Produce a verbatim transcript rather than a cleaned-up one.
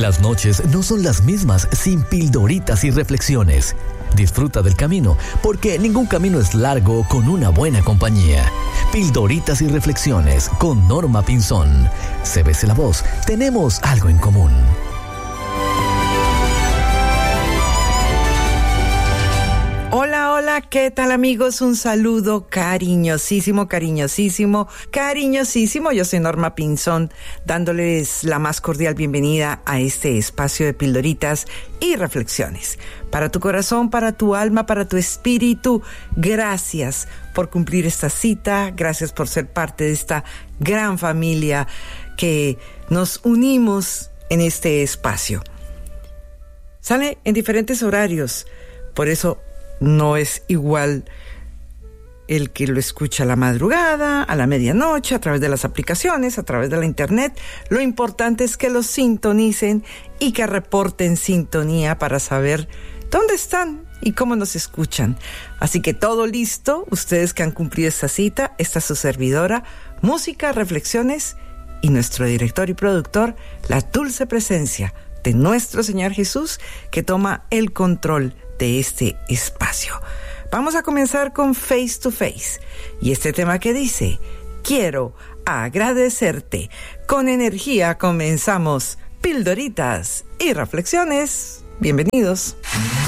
Las noches no son las mismas sin pildoritas y reflexiones. Disfruta del camino, porque ningún camino es largo con una buena compañía. Pildoritas y reflexiones con Norma Pinzón. C B C La Voz, tenemos algo en común. Hola, hola, ¿qué tal amigos? Un saludo cariñosísimo, cariñosísimo, cariñosísimo. Yo soy Norma Pinzón, dándoles la más cordial bienvenida a este espacio de pildoritas y reflexiones. Para tu corazón, para tu alma, para tu espíritu, gracias por cumplir esta cita, gracias por ser parte de esta gran familia que nos unimos en este espacio. Sale en diferentes horarios, por eso no es igual el que lo escucha a la madrugada, a la medianoche, a través de las aplicaciones, a través de la internet. Lo importante es que los sintonicen y que reporten sintonía para saber dónde están y cómo nos escuchan. Así que todo listo, ustedes que han cumplido esta cita, esta es su servidora, música, reflexiones y nuestro director y productor, la dulce presencia de nuestro Señor Jesús, que toma el control de este espacio. Vamos a comenzar con Face to Face y este tema que dice: quiero agradecerte. Con energía comenzamos Pildoritas y Reflexiones. Bienvenidos.